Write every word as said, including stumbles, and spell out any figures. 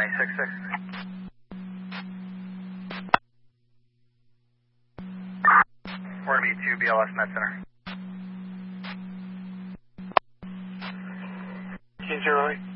eight six six. We're going to be two B L S Med Center. King zero eight.